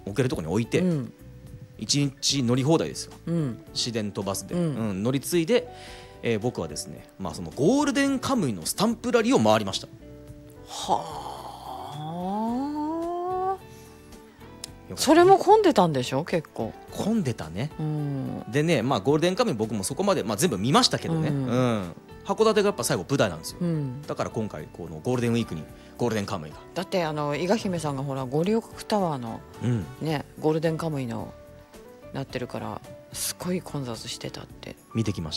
置けるところに置いて、1日乗り放題ですよ、市電とバスで、乗り継いで、僕はですね、そのゴールデンカムイのスタンプラリーを回りました。 はあ、それも混んでたんでしょ。結構混んでたね、でね、ゴールデンカムイ僕もそこまで、全部見ましたけどね、函館がやっぱ最後舞台なんですよ、だから今回このゴールデンウィークにゴールデンカムイが、 だって伊賀姫さんがほら五稜郭タワーの、ゴールデンカムイのなってるからすごい混雑してたって見てきました、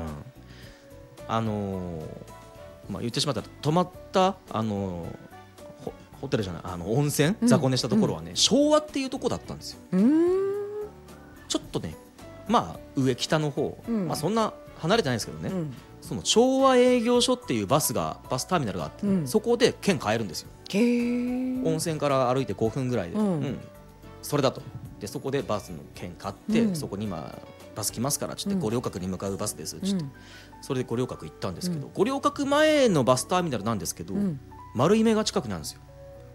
言ってしまったら泊まったホテルじゃない温泉、雑魚寝したところはね、昭和っていうところだったんですよ。ちょっとね上北の方、そんな離れてないですけどね、その昭和営業所っていうバスターミナルがあって、そこで券買えるんですよ。温泉から歩いて5分ぐらいで、それだと。でそこでバスの券買って、そこに今バス来ますからちょっと五稜郭に向かうバスですちょっと、それで五稜郭行ったんですけど、五稜郭前のバスターミナルなんですけど、丸い目が近くなんですよ。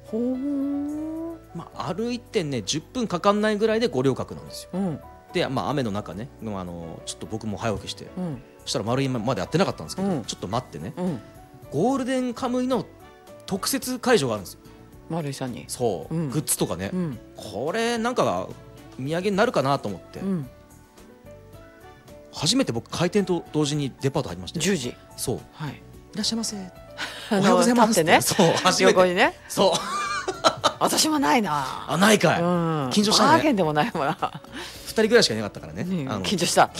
歩いてね10分かかんないぐらいで五稜郭なんですよ、で、雨の中ねちょっと僕も早起きして、そしたら丸い目までやってなかったんですけど、ちょっと待ってね、ゴールデンカムイの特設会場があるんですよ。 丸井さんにそう、グッズとかね、これなんか土産になるかなと思って、初めて僕開店と同時にデパート入りましたよ。 10時、 そう、いらっしゃいませ、 おはようございますってね、 そう初めて横にね、 そう私もないなないかい、緊張したね。 バーゲンでもないもんな、 2人ぐらいしかいなかったからね、 緊張した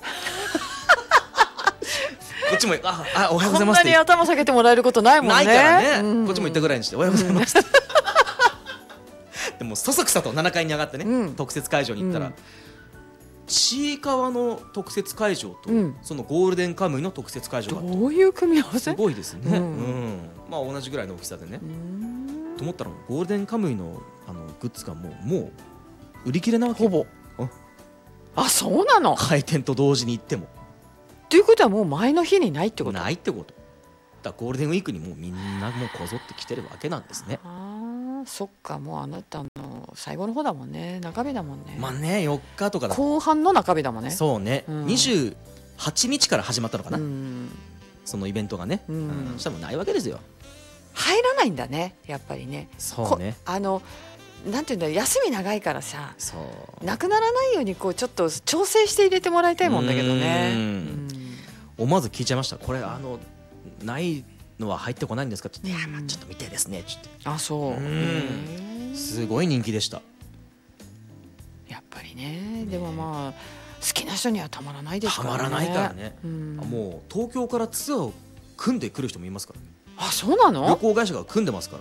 こっちもおはようございますって、 こんなに頭下げてもらえることないもんね。 ないからね、こっちも言ったぐらいにしておはようございますって、でもそそくさと7階に上がってね、特設会場に行ったら、ちいかわの特設会場と、そのゴールデンカムイの特設会場があって、 どういう組み合わせ、 すごいですね、同じぐらいの大きさでね、と思ったらゴールデンカムイのグッズがもう売り切れなわけ、 ほぼ。そうなの。 開店と同時に行ってもということはもう前の日にないってこと。 ないってことだ。ゴールデンウィークにもうみんなもうこぞって来てるわけなんですね。 そっか、もうあなたの最後の方だもんね、中日だもんね。 4日とかだ、 後半の中日だもんね。 そうね、28日から始まったのかな、そのイベントがね、そしたらもうないわけですよ。 入らないんだね、やっぱりね。 そうね、 なんていうんだ、休み長いからさ、なくならないようにちょっと調整して入れてもらいたいもんだけどね。 思わず聞いちゃいました。これないのは入ってこないんですかって言って、ちょっと見てですねって言って。そう、すごい人気でした。 やっぱりね。でも好きな人にはたまらないですからね。 たまらないからね、もう東京からツアーを組んでくる人もいますからね。 そうなの。 旅行会社が組んでますから。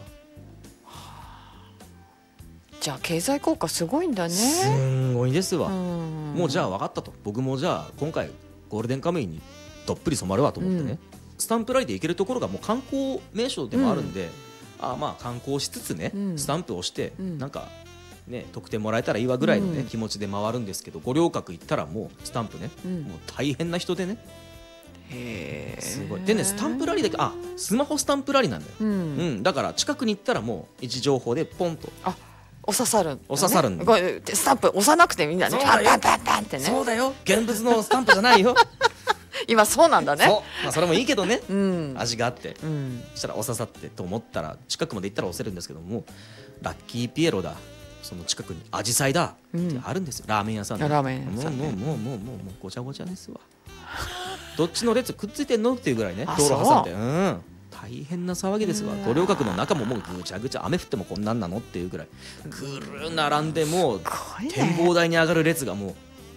じゃあ経済効果すごいんだね。 すごいですわ。もうじゃあ分かったと、僕もじゃあ今回ゴールデンカムイにどっぷり染まるわと思ってね、スタンプラリーで行けるところがもう観光名所でもあるんで、観光しつつね、スタンプをして、なんかね得点もらえたらいいわぐらいのね、気持ちで回るんですけど、五稜郭行ったらもうスタンプね、もう大変な人でね、すごいでね、スタンプラリーだけスマホスタンプラリーなんだよ、だから近くに行ったらもう位置情報でポンとお刺さる、スタンプ押さなくてみんなね、パンパンパンパンってね。 そうだよ、現物のスタンプじゃないよ今そうなんだね。 それもいいけどね、味があって、そしたらお刺さってと思ったら近くまで行ったら押せるんですけども、ラッキーピエロだ、その近くにアジサイだってあるんですよ、ラーメン屋さんで。もうごちゃごちゃですわどっちの列くっついてんのっていうぐらいね、道路挟んで、大変な騒ぎですわ。五稜郭の中ももうぐちゃぐちゃ、雨降ってもこんなんなのっていうぐらいぐる並んで、もう展望台に上がる列がもう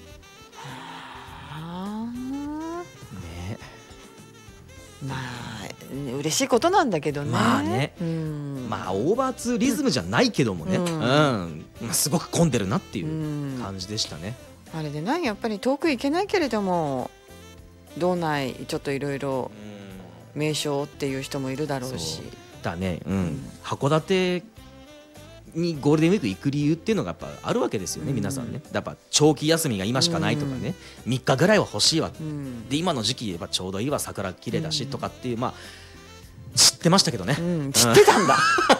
嬉しいことなんだけどね。 オーバーツーリズムじゃないけどもね、すごく混んでるなっていう感じでしたね。 あれでやっぱり遠く行けないけれども、道内ちょっといろいろ名所っていう人もいるだろうしだね、函館にゴールデンウィーク行く理由っていうのがやっぱあるわけですよね、皆さんね。やっぱ長期休みが今しかないとかね、3日ぐらいは欲しいわ、で今の時期言えばちょうどいいわ、桜綺麗だしとかっていう、知ってましたけどね、 知ってたんだ